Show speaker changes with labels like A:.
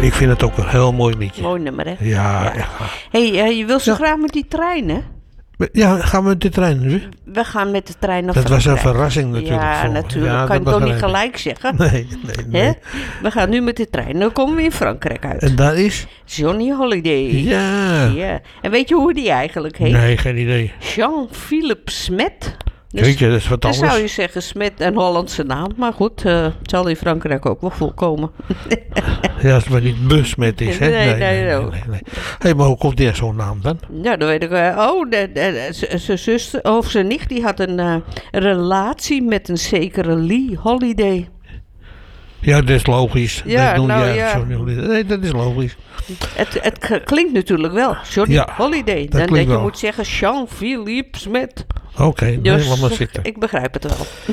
A: Ik vind het ook een heel mooi liedje.
B: Mooi nummer, hè?
A: Ja.
B: Hey, je wil zo graag met die trein, hè?
A: Ja, gaan we met de trein nu?
B: We gaan met de trein naar
A: Dat was
B: Frankrijk.
A: een verrassing natuurlijk.
B: Ja, natuurlijk.
A: Ja,
B: Kan je
A: dat
B: toch niet
A: begrijp ik.
B: gelijk zeggen?
A: Nee.
B: Hè? We gaan nu met de trein. Dan komen we in Frankrijk uit.
A: En dat is?
B: Johnny Holiday.
A: Ja.
B: Ja. En weet je hoe die eigenlijk heet?
A: Nee, geen idee.
B: Jean-Philippe Smet.
A: Weet je, dat is wat
B: Dan
A: anders.
B: zou je zeggen Smet, een Hollandse naam. Maar goed, het zal in Frankrijk ook wel voorkomen.
A: Ja, als het maar niet Besmet is, hè?
B: Nee.
A: Hé, maar hoe komt die aan zo'n naam dan?
B: Ja, dan weet ik. Zijn zuster of zijn nicht, die had een relatie met een zekere Lee Holiday.
A: Ja, dat is logisch.
B: Ja,
A: Sorry. Nee, dat is logisch.
B: Het klinkt natuurlijk wel. Johnny
A: Ja,
B: Holiday.
A: dat
B: Dan
A: klinkt
B: je
A: wel.
B: moet zeggen Jean-Philippe Smet.
A: Oké, nee,
B: Dus
A: laat maar zitten.
B: ik begrijp het wel.